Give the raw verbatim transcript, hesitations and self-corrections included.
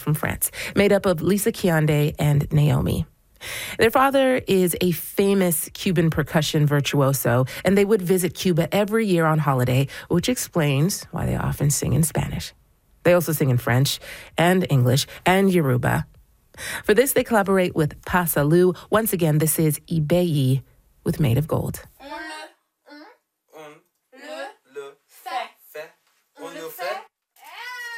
from France, made up of Lisa Kiande and Naomi. Their father is a famous Cuban percussion virtuoso, and they would visit Cuba every year on holiday, which explains why they often sing in Spanish. They also sing in French and English and Yoruba. For this, they collaborate with Pasalu. Once again, this is Ibeyi with Made of Gold.